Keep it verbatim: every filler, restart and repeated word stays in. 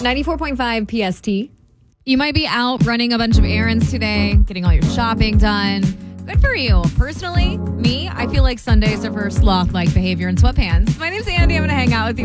ninety-four point five P S T. You might be out running a bunch of errands today, getting all your shopping done. Good for you. Personally, me, I feel like Sundays are for sloth-like behavior in sweatpants. My name's Andy. I'm going to hang out with you